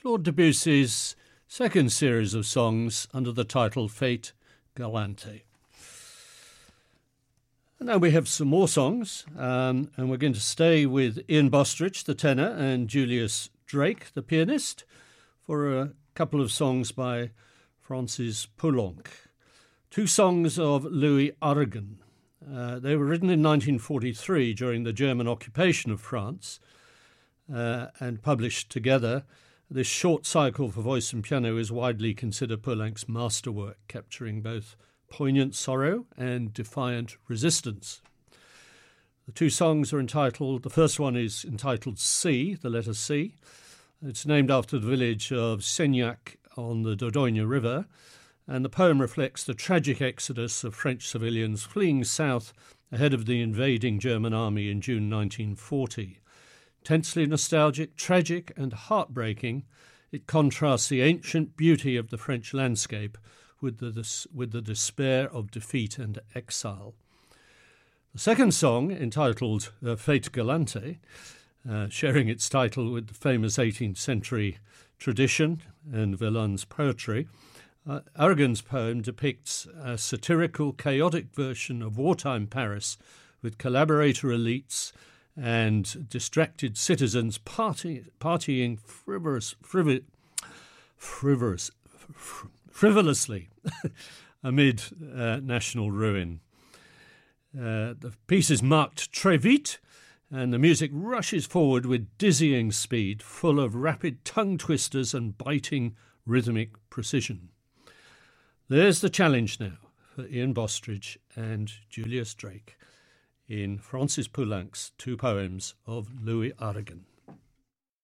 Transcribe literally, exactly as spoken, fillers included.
Claude Debussy's second series of songs under the title Fete Galante. And now we have some more songs, um, and we're going to stay with Ian Bostridge, the tenor, and Julius Drake, the pianist, for a couple of songs by Francis Poulenc. Two songs of Louis Aragon. Uh, they were written in nineteen forty-three during the German occupation of France uh, and published together. This short cycle for voice and piano is widely considered Poulenc's masterwork, capturing both poignant sorrow and defiant resistance. The two songs are entitled, the first one is entitled C, the letter C. It's named after the village of Seignac on the Dordogne River, and the poem reflects the tragic exodus of French civilians fleeing south ahead of the invading German army in June nineteen forty. Tensely nostalgic, tragic and heartbreaking, it contrasts the ancient beauty of the French landscape with the, with the despair of defeat and exile. The second song, entitled uh, Fete Galante, uh, sharing its title with the famous eighteenth century tradition and Villon's poetry, uh, Aragon's poem depicts a satirical, chaotic version of wartime Paris with collaborator elites and distracted citizens party, partying frivolous, frivol, frivolous, frivolously amid uh, national ruin. Uh, the piece is marked très vite, and the music rushes forward with dizzying speed, full of rapid tongue twisters and biting rhythmic precision. There's the challenge now for Ian Bostridge and Julius Drake in Francis Poulenc's two poems of Louis Aragon.